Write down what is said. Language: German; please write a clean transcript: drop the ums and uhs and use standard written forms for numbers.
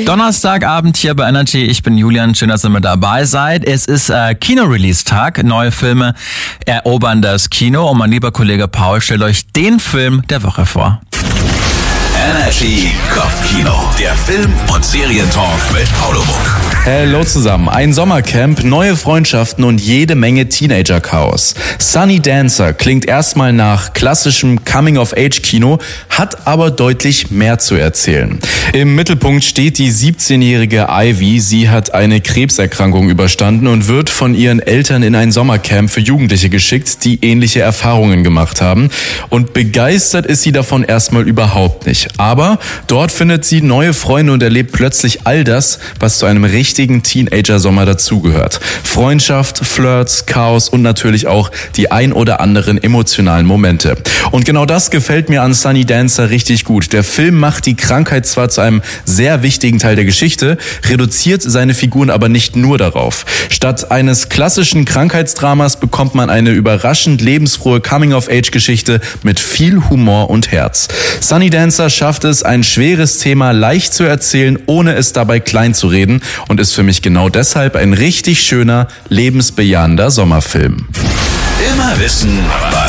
Donnerstagabend hier bei Energy. Ich bin Julian, schön, dass ihr mit dabei seid. Es ist Kino-Release-Tag. Neue Filme erobern das Kino. Und mein lieber Kollege Paul stellt euch den Film der Woche vor. Energy Kopfkino, der Film- und Serientalk mit Paulo Muck. Hallo zusammen, ein Sommercamp, neue Freundschaften und jede Menge Teenager-Chaos. Sunny Dancer klingt erstmal nach klassischem Coming-of-Age-Kino, hat aber deutlich mehr zu erzählen. Im Mittelpunkt steht die 17-jährige Ivy. Sie hat eine Krebserkrankung überstanden und wird von ihren Eltern in ein Sommercamp für Jugendliche geschickt, die ähnliche Erfahrungen gemacht haben. Und begeistert ist sie davon erstmal überhaupt nicht. Aber dort findet sie neue Freunde und erlebt plötzlich all das, was zu einem richtigen Teenager-Sommer dazugehört. Freundschaft, Flirts, Chaos und natürlich auch die ein oder anderen emotionalen Momente. Und genau das gefällt mir an Sunny Dancer richtig gut. Der Film macht die Krankheit zwar zu einem sehr wichtigen Teil der Geschichte, reduziert seine Figuren aber nicht nur darauf. Statt eines klassischen Krankheitsdramas bekommt man eine überraschend lebensfrohe Coming-of-Age-Geschichte mit viel Humor und Herz. Sunny Dancer schafft es, ein schweres Thema leicht zu erzählen, ohne es dabei klein zu reden und ist für mich genau deshalb ein richtig schöner, lebensbejahender Sommerfilm. Immer wissen, was